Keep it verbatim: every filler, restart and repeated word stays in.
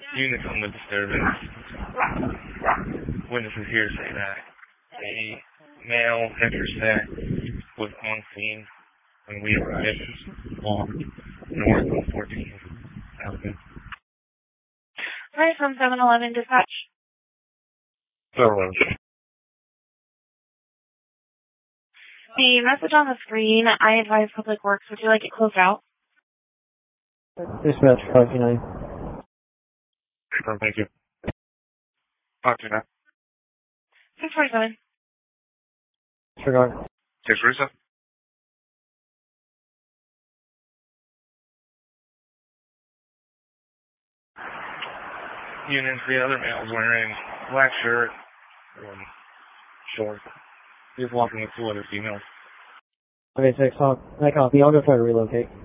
Units on the disturbance. Witnesses here say that a male heterosex was on scene when we arrived on north on fourteenth Avenue. Right, from seven eleven dispatch. seven eleven. The message on the screen, I advise Public Works, would you like it closed out? Dispatch five two nine. Sure, thank you. five two nine. six forty-seven. Disregard. six forty-seven. Units, the other male's wearing black shirt and shorts. He's walking with two other females. Okay, six, I copy. I'll go try to relocate.